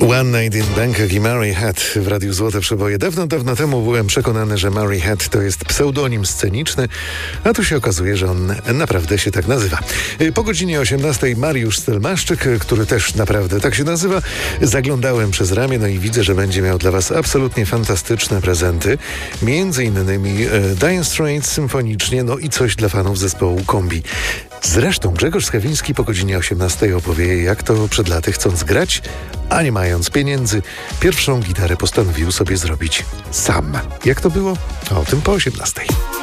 One Night in Bangkok i Mary Head w Radiu Złote Przeboje. Dawno temu byłem przekonany, że Mary Head to jest pseudonim sceniczny, a tu się okazuje, że on naprawdę się tak nazywa. Po godzinie 18 Mariusz Stelmaszczyk, który też naprawdę tak się nazywa. Zaglądałem przez ramię, no i widzę, że będzie miał dla Was absolutnie fantastyczne prezenty. Między innymi Dire Straits symfonicznie, no i coś dla fanów zespołu Kombi. Zresztą Grzegorz Skawiński po godzinie 18 opowie, jak to przed laty, chcąc grać, a nie mając pieniędzy, pierwszą gitarę postanowił sobie zrobić sam. Jak to było? O tym po 18.